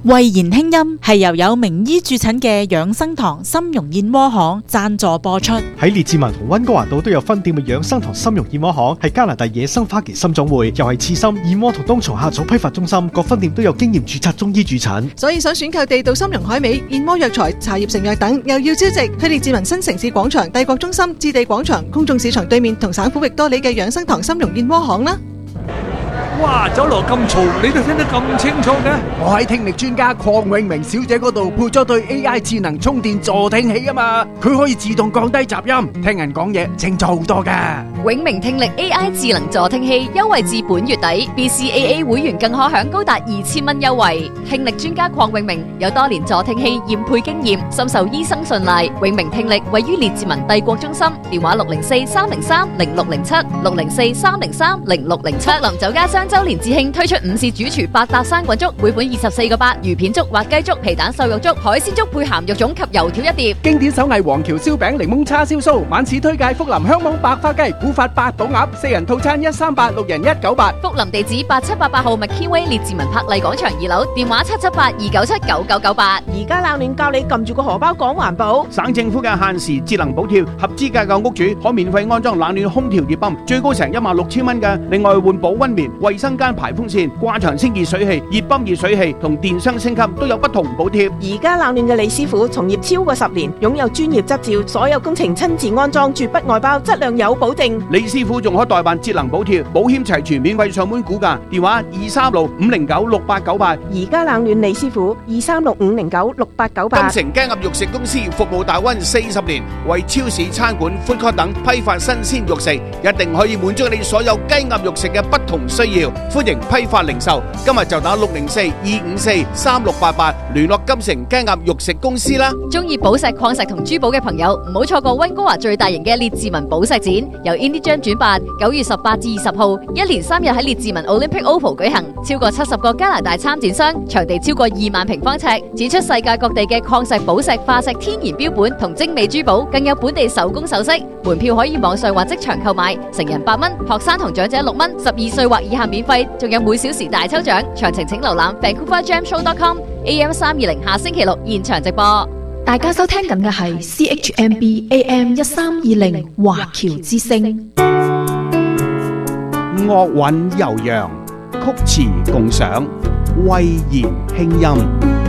慧言輕音係由有名醫駐診嘅養生堂參茸燕窩行贊助播出。 喺列治文同溫哥華島都有分店嘅養生堂參茸燕窩行係加拿大野生花旗參種會，又係刺參、燕窩同冬蟲夏草批發中心，各分店都有經驗註冊中醫駐診。 所以想選購地道參茸海味、燕窩藥材、茶葉成藥等，又要招值，去列治文新城市廣場、帝國中心、置地廣場、公眾市場對面同省府域多利嘅養生堂參茸燕窩行啦。 哇！酒樓咁嘈，你都聽得咁清楚嘅？ 我喺聽力專家鄺永明小姐嗰度配咗對 AI 智能充電助聽器啊嘛，佢可以自動降低雜音，聽人講嘢清楚好多噶。 永明聽力 AI 智能助聽器優惠至本月底 ，BCAA 會員更可享高達2000蚊優惠。聽力專家鄺永明有多年助聽器驗配經驗，深受醫生信賴。永明聽力位於列治文帝國中心，電話604-303-0607，604-303-0607。福林酒家雙周年致慶推出午市主廚百搭生滾粥，每款24個8，魚片粥、滑雞粥、皮蛋瘦肉粥、海鮮粥配鹹肉粽及油條一碟。 經典手藝黃橋燒餅、檸檬叉燒酥，晚市推介福林香網白花雞、古法八寶鴨，4人套餐138，6人198。 福林地址8788號麥 Way 列治文柏麗廣場2樓，電話778-297-9998。 而家冷暖教你撳住個荷包講環保。 省政府嘅限時節能補貼，合資格嘅屋主可免費安裝冷暖空調熱泵，最高成16000蚊嘅。另外換保溫棉、衛生間排風扇、掛牆清熱水器、熱泵熱水器同電箱升級都有不同補貼。 而家冷暖嘅李師傅從業超過10年，擁有專業執照，所有工程親自安裝，絕不外包，質量有保證。 李師傅仲可代辦節能補貼，保險齊全，免費上門估價，電話236-509-6898。 而家冷暖李師傅236-509-6898。 金城雞鴨肉食公司服務大灣40年，為超市、餐館、food court 等批發新鮮肉食，一定可以滿足你所有雞鴨肉食嘅不同需要。歡迎批發零售，今日就打604-254-3688聯絡金城雞鴨肉食公司啦。 中意寶石、礦石同珠寶嘅朋友，唔好錯過溫哥華最大型嘅列治文寶石展，由 Indijam 主辦，9月18至20號，一連3日喺列治文 Olympic Oval 舉行，超過70個加拿大參展商，場地超過2萬平方尺，展出世界各地嘅礦石、寶石、化石、天然標本同精美珠寶，更有本地手工首飾。門票可以網上或即場購買，成人8蚊，學生同長者6蚊，12歲或以下免費，仲有每小時大抽獎。詳情請瀏覽 VancouverJamShow.com。AM 320下星期六現場直播。 大家收聽緊嘅係 CHMB AM 1320華僑之聲。 樂韻悠揚，曲詞共賞，慧言輕音。